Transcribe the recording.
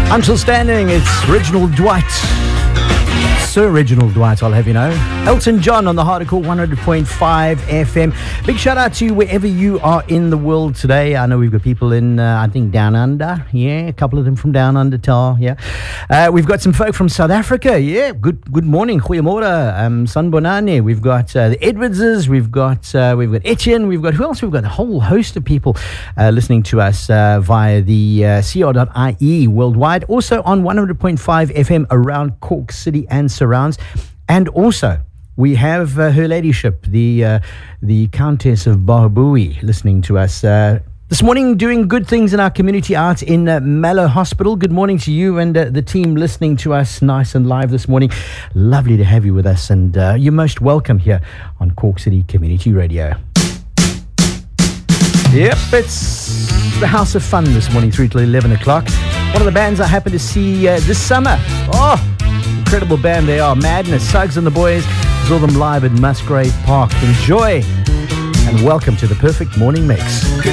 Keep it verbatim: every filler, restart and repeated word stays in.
I'm still standing. It's Reginald Dwight. Sir Reginald Dwight, I'll have you know. Elton John on the Hardcore one hundred point five F M. Big shout out to you wherever you are in the world today. I know we've got people in, uh, I think, Down Under. Yeah, a couple of them from Down Under, Tar. Yeah. Uh, we've got some folk from South Africa. Yeah, good good morning. Goeiemorgen. Um, Sanbonani. We've got uh, the Edwardses. We've got uh, we've got Etienne. We've got, who else? We've got a whole host of people uh, listening to us uh, via the uh, C R dot I E worldwide. Also on one hundred point five F M around Cork City and surrounds. And also we have uh, Her Ladyship, the uh, the Countess of Barabui, listening to us uh, this morning, doing good things in our community out in uh, Mallow Hospital. Good morning to you and uh, the team listening to us nice and live this morning. Lovely to have you with us, and uh, you're most welcome here on Cork City Community Radio. Yep, it's the House of Fun this morning through till eleven o'clock. One of the bands I happen to see uh, this summer. Oh, incredible band they are. Madness, Suggs and the Boys. Saw them live at Musgrave Park. Enjoy and welcome to the Perfect Morning Mix.